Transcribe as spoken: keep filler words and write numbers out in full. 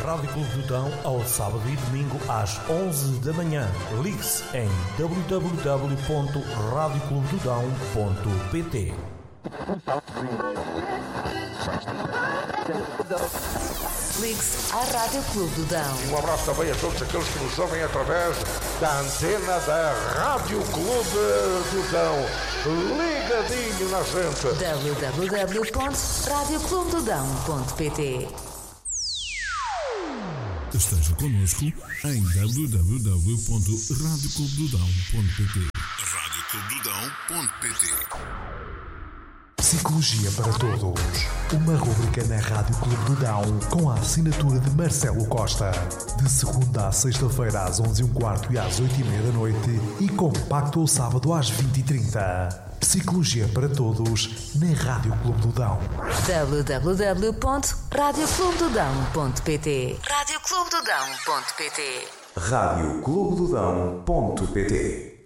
Rádio Clube do Dão ao sábado e domingo às onze da manhã. Ligue-se em w w w ponto rádio clube do dão ponto p t. Ligue-se à Rádio Clube do Dão. Um abraço também a todos aqueles que nos ouvem através da antena da Rádio Clube do Dão. Ligadinho na gente. w w w ponto rádio clube do dão ponto p t. Esteja connosco em w w w ponto rádio clube do dão ponto p t. rádio clube do dão ponto p t. Psicologia para Todos. Uma rubrica na Rádio Clube do Dão com a assinatura de Marcelo Costa. De segunda a sexta-feira às onze e um quarto e às oito e meia da noite e compacto ao sábado às vinte e trinta. Psicologia para Todos na Rádio Clube do Dão. w w w ponto rádio clube do dão ponto p t. rádio clube do dão ponto p t. rádio clube do dão ponto p t